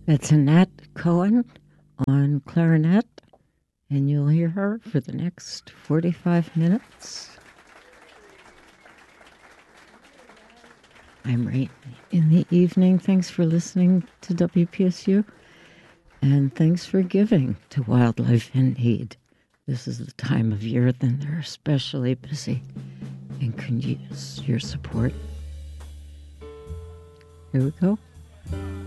That's Annette Cohen on clarinet, and you'll hear her for the next 45 minutes. I'm right in the evening. Thanks for listening to WPSU, and thanks for giving to Wildlife in Need. This is the time of year when they're especially busy and can use your support. Here we go.